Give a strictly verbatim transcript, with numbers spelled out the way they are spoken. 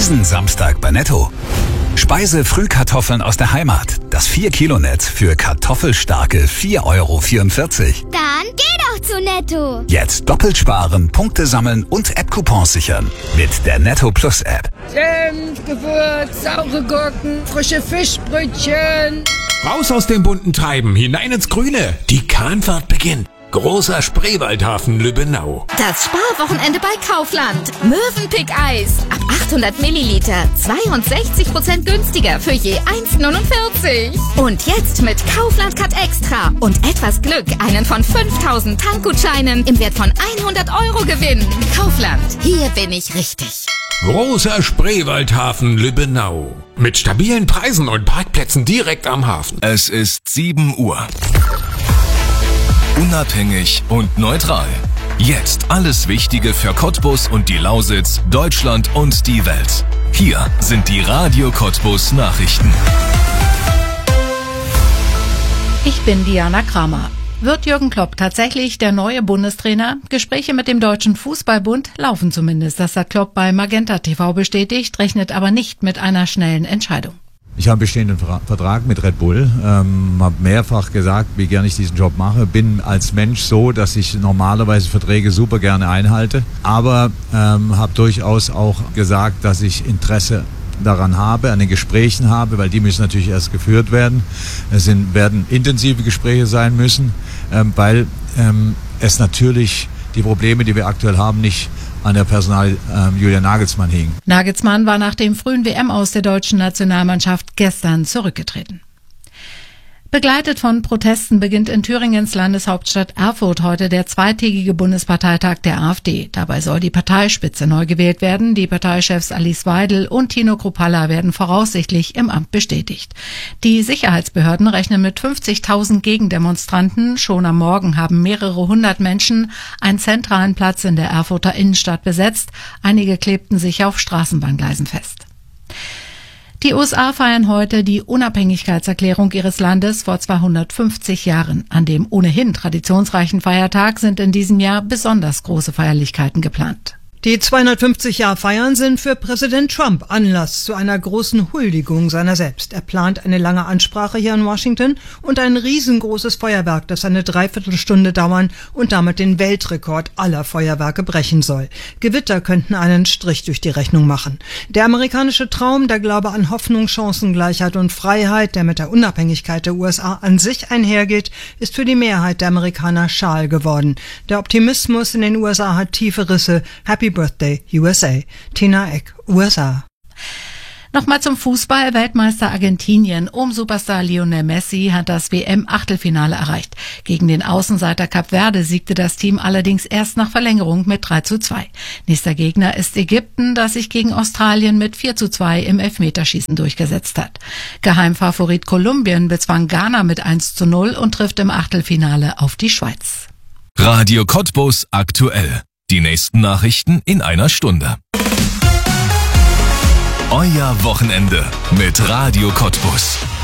Diesen Samstag bei Netto. Speise-Frühkartoffeln aus der Heimat. Das vier Kilo Netz für kartoffelstarke vier Euro vierundvierzig. Dann geh doch zu Netto. Jetzt doppelt sparen, Punkte sammeln und App-Coupons sichern. Mit der Netto Plus App. Senf, Gewürz, saure Gurken, frische Fischbrötchen. Raus aus dem bunten Treiben, hinein ins Grüne. Die Kahnfahrt beginnt. Großer Spreewaldhafen Lübbenau. Das Sparwochenende bei Kaufland. Mövenpick-Eis. Ab achthundert Milliliter. zweiundsechzig Prozent günstiger für je eins neunundvierzig. Und jetzt mit Kaufland Cut Extra. Und etwas Glück einen von fünftausend Tankgutscheinen im Wert von hundert Euro gewinnen. Kaufland. Hier bin ich richtig. Großer Spreewaldhafen Lübbenau. Mit stabilen Preisen und Parkplätzen direkt am Hafen. Es ist sieben Uhr. Unabhängig und neutral. Jetzt alles Wichtige für Cottbus und die Lausitz, Deutschland und die Welt. Hier sind die Radio Cottbus Nachrichten. Ich bin Diana Kramer. Wird Jürgen Klopp tatsächlich der neue Bundestrainer? Gespräche mit dem Deutschen Fußballbund laufen zumindest. Das hat Klopp bei Magenta T V bestätigt, rechnet aber nicht mit einer schnellen Entscheidung. Ich habe einen bestehenden Vertrag mit Red Bull, ähm, habe mehrfach gesagt, wie gerne ich diesen Job mache. Bin als Mensch so, dass ich normalerweise Verträge super gerne einhalte, aber ähm, habe durchaus auch gesagt, dass ich Interesse daran habe, an den Gesprächen habe, weil die müssen natürlich erst geführt werden. Es sind, werden intensive Gespräche sein müssen, ähm, weil ähm, es natürlich die Probleme, die wir aktuell haben, nicht an der Personal ähm, Julian Nagelsmann hing. Nagelsmann war nach dem frühen W M-Aus der deutschen Nationalmannschaft gestern zurückgetreten. Begleitet von Protesten beginnt in Thüringens Landeshauptstadt Erfurt heute der zweitägige Bundesparteitag der AfD. Dabei soll die Parteispitze neu gewählt werden. Die Parteichefs Alice Weidel und Tino Kruppalla werden voraussichtlich im Amt bestätigt. Die Sicherheitsbehörden rechnen mit fünfzigtausend Gegendemonstranten. Schon am Morgen haben mehrere hundert Menschen einen zentralen Platz in der Erfurter Innenstadt besetzt. Einige klebten sich auf Straßenbahngleisen fest. Die U S A feiern heute die Unabhängigkeitserklärung ihres Landes vor zweihundertfünfzig Jahren. An dem ohnehin traditionsreichen Feiertag sind in diesem Jahr besonders große Feierlichkeiten geplant. Die zweihundertfünfzig-Jahr-Feiern sind für Präsident Trump Anlass zu einer großen Huldigung seiner selbst. Er plant eine lange Ansprache hier in Washington und ein riesengroßes Feuerwerk, das eine Dreiviertelstunde dauern und damit den Weltrekord aller Feuerwerke brechen soll. Gewitter könnten einen Strich durch die Rechnung machen. Der amerikanische Traum, der Glaube an Hoffnung, Chancengleichheit und Freiheit, der mit der Unabhängigkeit der U S A an sich einhergeht, ist für die Mehrheit der Amerikaner schal geworden. Der Optimismus in den U S A hat tiefe Risse. Happy Birthday, U S A. Tina Eck, U S A. Nochmal zum Fußball. Weltmeister Argentinien um Superstar Lionel Messi hat das W M-Achtelfinale erreicht. Gegen den Außenseiter Kap Verde siegte das Team allerdings erst nach Verlängerung mit drei zu zwei. Nächster Gegner ist Ägypten, das sich gegen Australien mit vier zu zwei im Elfmeterschießen durchgesetzt hat. Geheimfavorit Kolumbien bezwang Ghana mit eins zu null und trifft im Achtelfinale auf die Schweiz. Radio Cottbus aktuell. Die nächsten Nachrichten in einer Stunde. Euer Wochenende mit Radio Cottbus.